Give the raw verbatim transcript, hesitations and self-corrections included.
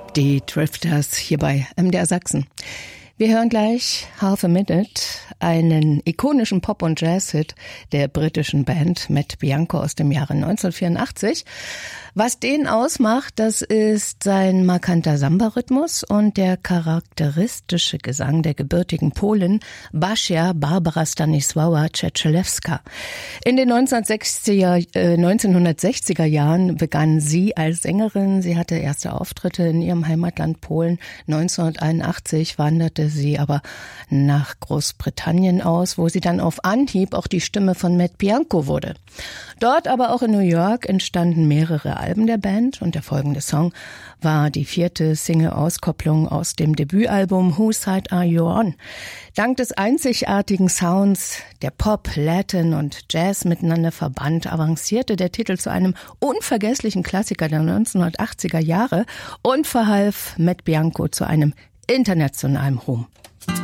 Die Drifters hier bei M D R Sachsen. Wir hören gleich Half a Minute, einen ikonischen Pop- und Jazz-Hit der britischen Band Matt Bianco aus dem Jahre neunzehnhundertvierundachtzig. Was den ausmacht, das ist sein markanter Samba-Rhythmus und der charakteristische Gesang der gebürtigen Polin Basia Barbara Stanisława Czeschelewska. In den neunzehnhundertsechziger, äh, neunzehnhundertsechziger Jahren begann sie als Sängerin. Sie hatte erste Auftritte in ihrem Heimatland Polen. neunzehnhunderteinundachtzig wanderte sie aber nach Großbritannien aus, wo sie dann auf Anhieb auch die Stimme von Matt Bianco wurde. Dort, aber auch in New York, entstanden mehrere Alben der Band und der folgende Song war die vierte Single-Auskopplung aus dem Debütalbum Whose Side Are You On? Dank des einzigartigen Sounds, der Pop, Latin und Jazz miteinander verband, avancierte der Titel zu einem unvergesslichen Klassiker der neunzehnhundertachtziger Jahre und verhalf Matt Bianco zu einem internationalen Ruhm.